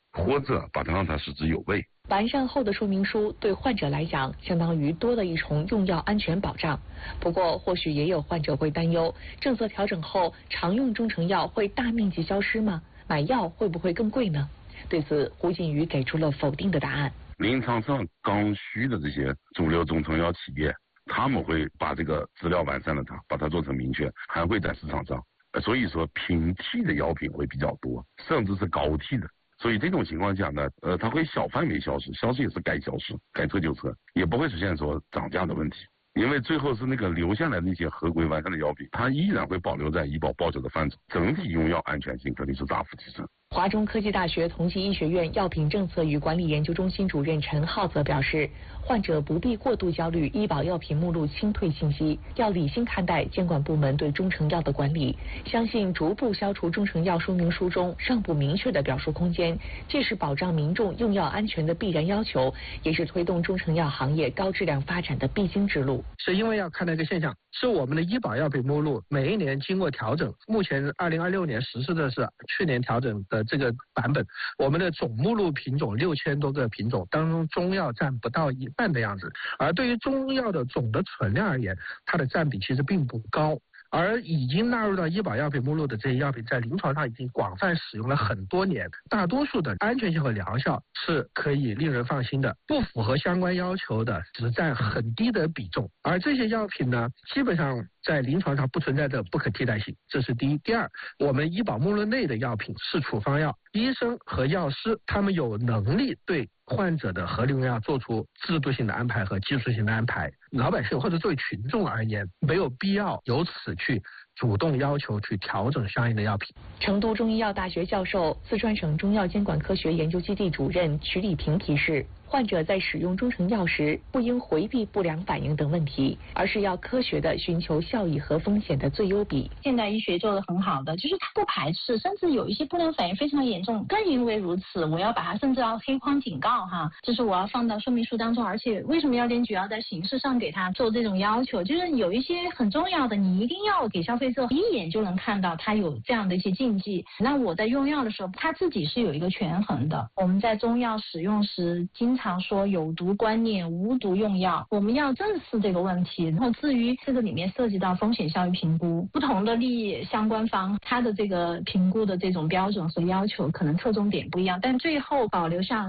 或者把它让它食之有味。 完善后的说明书对患者来讲，相当于多了一重用药安全保障。不过，或许也有患者会担忧，政策调整后，常用中成药会大面积消失吗？买药会不会更贵呢？对此，胡锦瑜给出了否定的答案。 临床上刚需的这些主流中成药企业，他们会把这个资料完善了把它做成明确，还会在市场上。所以说，平替的药品会比较多，甚至是高替的。所以这种情况下呢，它会小范围消失，消失也是该消失，该撤就撤，也不会出现说涨价的问题。因为最后是那个留下来的那些合规完善的药品，它依然会保留在医保报销的范畴，整体用药安全性肯定是大幅提升。 华中科技大学同济医学院药品政策与管理研究中心主任陈浩则表示，患者不必过度焦虑医保药品目录清退信息，要理性看待监管部门对中成药的管理，相信逐步消除中成药说明书中尚不明确的表述空间，既是保障民众用药安全的必然要求，也是推动中成药行业高质量发展的必经之路。 是因为要看到一个现象，是我们的医保药品目录每一年经过调整，目前2026年实施的是去年调整的这个版本，我们的总目录品种6000多个品种当中，中药占不到一半的样子，而对于中药的总的存量而言，它的占比其实并不高。而已经纳入到医保药品目录的这些药品，在临床上已经广泛使用了很多年，大多数的安全性和疗效是可以令人放心的，不符合相关要求的只占很低的比重。而这些药品呢，基本上在临床上不存在着不可替代性，这是第一。第二，我们医保目录内的药品是处方药，医生和药师他们有能力对患者的合理用药做出制度性的安排和技术性的安排，老百姓或者作为群众而言，没有必要由此去主动要求去调整相应的药品。 成都中医药大学教授、四川省中药监管科学研究基地主任曲礼平提示，患者在使用中成药时，不应回避不良反应等问题，而是要科学地寻求效益和风险的最优比。 现代医学做得很好的，就是它不排斥，甚至有一些不良反应非常严重，更因为如此，我要把它甚至要黑框警告哈，就是我要放到说明书当中。而且为什么药监局要在形式上给他做这种要求？就是有一些很重要的，你一定要给消费者一眼就能看到它有这样的一些禁忌。那我在用药的时候，它自己是有一个权衡的。我们在中药使用时，经常说有毒观念、无毒用药，我们要正视这个问题。然后至于这个里面涉及到风险效益评估，不同的利益相关方，它的这个评估的这种标准和要求可能侧重点不一样，但最后保留下